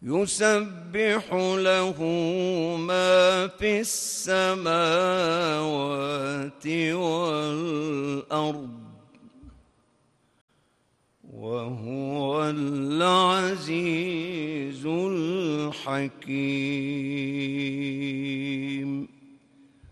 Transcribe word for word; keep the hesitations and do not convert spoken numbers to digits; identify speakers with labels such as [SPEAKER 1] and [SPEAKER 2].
[SPEAKER 1] يسبح له ما في السماوات والأرض وهو العزيز الحكيم.